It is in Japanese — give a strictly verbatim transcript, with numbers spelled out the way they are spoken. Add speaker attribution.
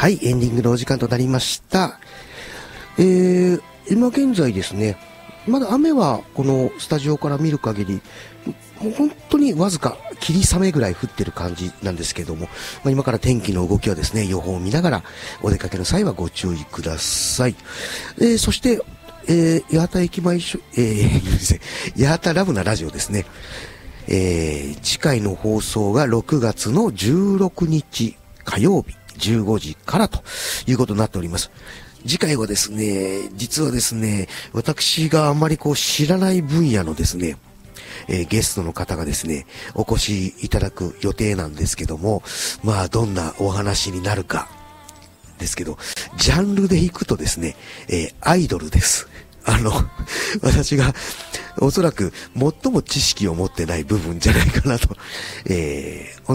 Speaker 1: はい、エンディングのお時間となりました。えー、今現在ですね、まだ雨はこのスタジオから見る限り、もう本当にわずか霧雨ぐらい降ってる感じなんですけども、まあ、今から天気の動きはですね、予報を見ながらお出かけの際はご注意ください。えー、そして、えー、八幡駅前しょ、えー、八幡ラブなラジオですね。えー、次回の放送がろくがつのじゅうろくにち火曜日じゅうごじからということになっております。次回はですね、実はですね、私があまりこう知らない分野のですね、えー、ゲストの方がですね、お越しいただく予定なんですけども、まあどんなお話になるかですけど、ジャンルでいくとですね、えー、アイドルです。あの、私がおそらく最も知識を持ってない部分じゃないかなと、えー